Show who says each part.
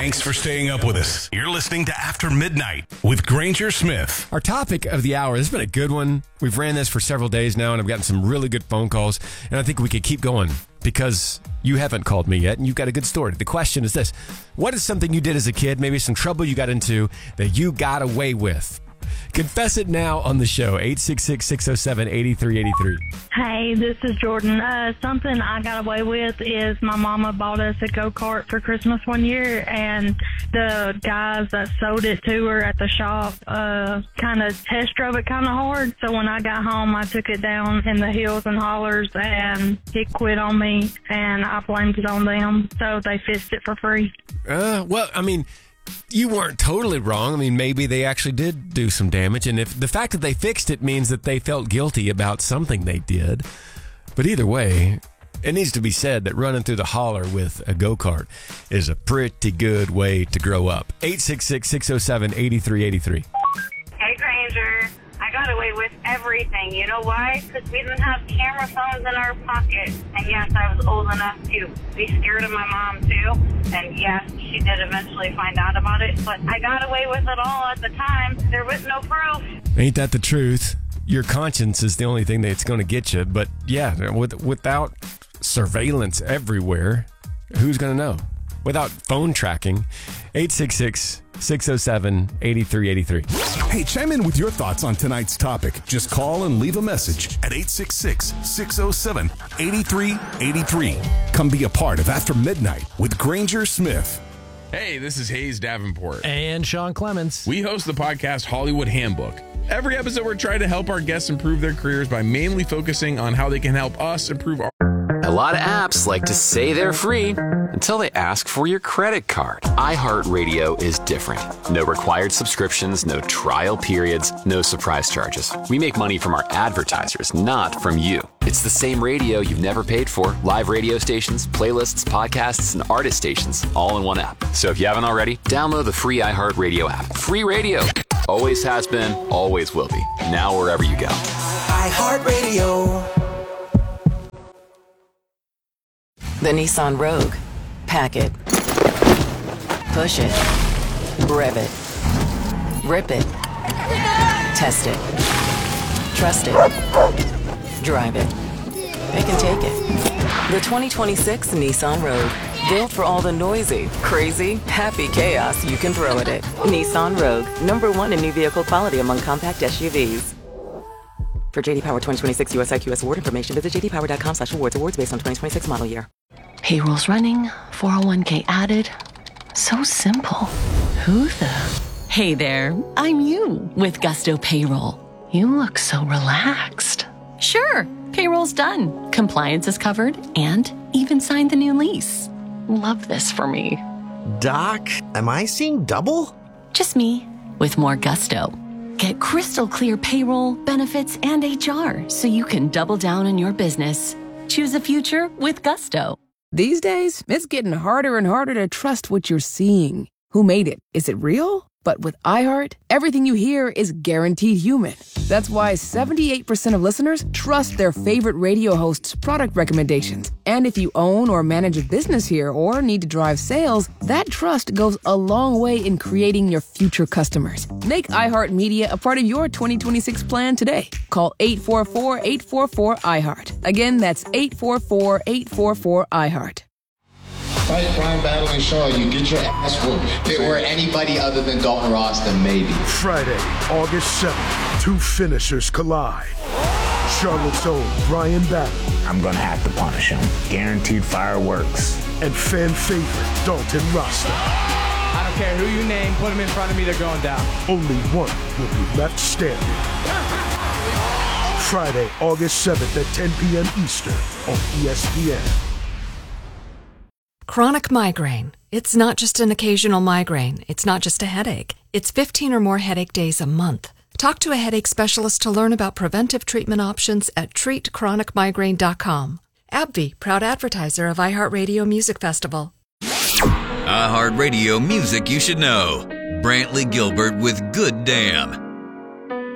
Speaker 1: Thanks for staying up with us. You're listening to After Midnight with Granger Smith.
Speaker 2: Our topic of the hour, this has been a good one. We've ran this for several days now, and I've gotten some really good phone calls, and I think we could keep going because you haven't called me yet, and you've got a good story. The question is this: what is something you did as a kid, maybe some trouble you got into, that you got away with? Confess it now on the show, 866-607-8383.
Speaker 3: Hey, this is Jordan. Something I got away with is my mama bought us a go-kart for Christmas one year, and the guys that sold it to her at the shop kind of test drove it kind of hard. So when I got home, I took it down in the hills and hollers, and he quit on me, and I blamed it on them. So they fixed it for free.
Speaker 2: Well, I mean, you weren't totally wrong. I mean, maybe they actually did do some damage. And if the fact that they fixed it means that they felt guilty about something they did. But either way, it needs to be said that running through the holler with a go-kart is a pretty good way to grow up. 866-607-8383.
Speaker 4: Hey, Granger. I got away with everything. You know why? Because we didn't have camera phones in our pocket. And yes, I was old enough to be scared of my mom, too. And yes, she did eventually find out about it. But I got away with it all at the time. There was no proof.
Speaker 2: Ain't that the truth? Your conscience is the only thing that's going to get you. But yeah, without surveillance everywhere, who's going to know? Without phone tracking, 866-607-8383.
Speaker 1: Hey, chime in with your thoughts on tonight's topic. Just call and leave a message at 866-607-8383. Come be a part of After Midnight with Granger Smith.
Speaker 5: Hey, this is Hayes Davenport.
Speaker 6: And Sean Clemens.
Speaker 5: We host the podcast Hollywood Handbook. Every episode, we're trying to help our guests improve their careers by mainly focusing on how they can help us improve our...
Speaker 7: A lot of apps like to say they're free until they ask for your credit card. iHeartRadio is different. No required subscriptions, no trial periods, no surprise charges. We make money from our advertisers, not from you. It's the same radio you've never paid for. Live radio stations, playlists, podcasts, and artist stations, all in one app. So if you haven't already, download the free iHeartRadio app. Free radio. Always has been, always will be. Now wherever you go.
Speaker 8: iHeartRadio.
Speaker 9: The Nissan Rogue. Pack it. Push it. Rev it. Rip it. Test it. Trust it. Drive it. It can take it. The 2026 Nissan Rogue. Built for all the noisy, crazy, happy chaos you can throw at it. Nissan Rogue. #1 in new vehicle quality among compact SUVs. For JD Power 2026 US IQS award information, visit jdpower.com/awards. Awards based on 2026 model year.
Speaker 10: Payroll's running, 401k added. So simple. Who the? Hey there, I'm you with Gusto Payroll. You look so relaxed. Sure, payroll's done. Compliance is covered and even signed the new lease. Love this for me.
Speaker 8: Doc, am I seeing double?
Speaker 10: Just me with more gusto. Get crystal clear payroll, benefits, and HR so you can double down on your business. Choose a future with Gusto.
Speaker 11: These days, it's getting harder and harder to trust what you're seeing. Who made it? Is it real? But with iHeart, everything you hear is guaranteed human. That's why 78% of listeners trust their favorite radio hosts' product recommendations. And if you own or manage a business here or need to drive sales, that trust goes a long way in creating your future customers. Make iHeartMedia a part of your 2026 plan today. Call 844-844-iHeart. Again, that's 844-844-iHeart.
Speaker 12: Fight crime, battling Shaw, you get your ass whooped. If it were anybody other than Dalton Ross, then maybe.
Speaker 13: Friday, August 7th, two finishers collide. Charlotte's own Brian Battle.
Speaker 14: I'm gonna have to punish him. Guaranteed fireworks.
Speaker 13: And fan favorite Dalton Rasta.
Speaker 15: I don't care who you name, put him in front of me, they're going down.
Speaker 13: Only one will be left standing. Friday, August 7th at 10 p.m. Eastern on ESPN.
Speaker 16: Chronic migraine. It's not just an occasional migraine. It's not just a headache. It's 15 or more headache days a month. Talk to a headache specialist to learn about preventive treatment options at treatchronicmigraine.com. AbbVie, proud advertiser of iHeartRadio Music Festival.
Speaker 17: iHeartRadio Music You Should Know. Brantley Gilbert with Good Damn.